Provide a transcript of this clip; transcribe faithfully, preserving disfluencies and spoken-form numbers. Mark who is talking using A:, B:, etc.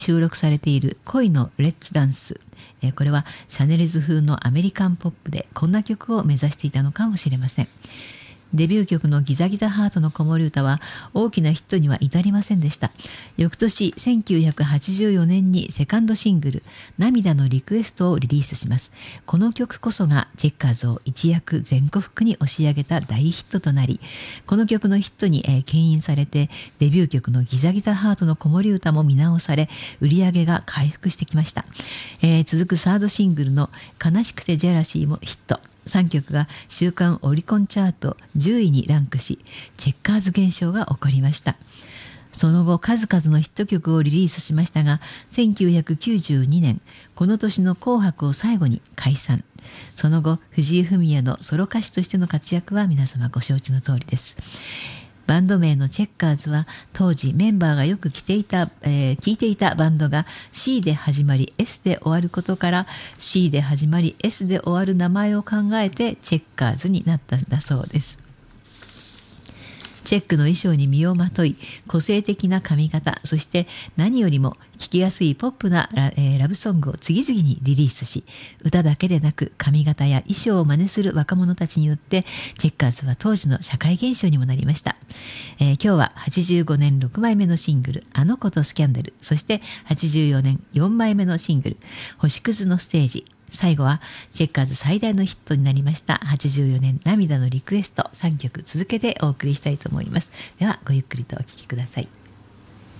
A: 収録されている恋のレッツダンス、えーこれはシャネルズ風のアメリカンポップでこんな曲を目指していたのかもしれません。デビュー曲のギザギザハートの子守歌は大きなヒットには至りませんでした。翌年せんきゅうひゃくはちじゅうよねんにセカンドシングル涙のリクエストをリリースします。この曲こそがチェッカーズを一躍全国区に押し上げた大ヒットとなり、この曲のヒットに、えー、牽引されてデビュー曲のギザギザハートの子守歌も見直され、売り上げが回復してきました。えー続くサードシングルの悲しくてジェラシーもヒット。さんきょくが週間オリコンチャートじゅういにランクし、チェッカーズ現象が起こりました。その後数々のヒット曲をリリースしましたが、せんきゅうひゃくきゅうじゅうにねんこの年の紅白を最後に解散。その後藤井フミヤのソロ歌手としての活躍は皆様ご承知の通りです。バンド名のチェッカーズは当時メンバーがよく着ていた、えー、聴いていたバンドが C で始まり S で終わることから C で始まり S で終わる名前を考えてチェッカーズになったんだそうです。チェックの衣装に身をまとい、個性的な髪型、そして何よりも聴きやすいポップなラ、えーラブソングを次々にリリースし、歌だけでなく髪型や衣装を真似する若者たちによってチェッカーズは当時の社会現象にもなりました。えー今日ははちじゅうごねんろくまいめのシングルあの子とスキャンダル、そしてはちじゅうよねんよんまいめのシングル星屑のステージ、最後はチェッカーズ最大のヒットになりましたはちじゅうよねん涙のリクエスト、さんきょく続けてお送りしたいと思います。ではごゆっくりとお聴きください。